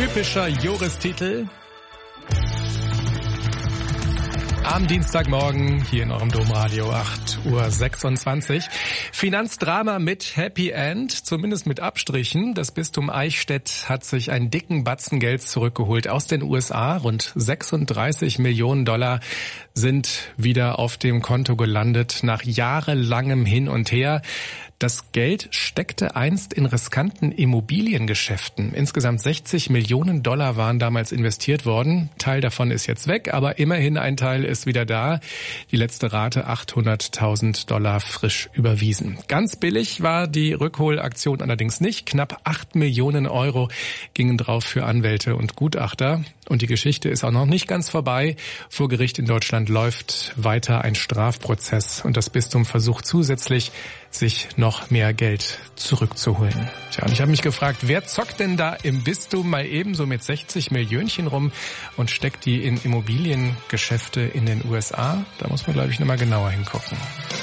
Typischer Joris-Titel. Am Dienstagmorgen hier in eurem Domradio 8:26 Uhr. Finanzdrama mit Happy End, zumindest mit Abstrichen. Das Bistum Eichstätt hat sich einen dicken Batzen Geld zurückgeholt aus den USA. Rund 36 Millionen Dollar sind wieder auf dem Konto gelandet nach jahrelangem Hin und Her. Das Geld steckte einst in riskanten Immobiliengeschäften. Insgesamt 60 Millionen Dollar waren damals investiert worden. Teil davon ist jetzt weg, aber immerhin ein Teil ist wieder da. Die letzte Rate 800.000 Dollar frisch überwiesen. Ganz billig war die Rückholaktion allerdings nicht. Knapp 8 Millionen Euro gingen drauf für Anwälte und Gutachter. Und die Geschichte ist auch noch nicht ganz vorbei. Vor Gericht in Deutschland läuft weiter ein Strafprozess und das Bistum versucht zusätzlich, sich noch mehr Geld zurückzuholen. Tja, und ich habe mich gefragt, wer zockt denn da im Bistum mal ebenso mit 60 Millionchen rum und steckt die in Immobiliengeschäfte in den USA? Da muss man, glaube ich, nochmal genauer hingucken.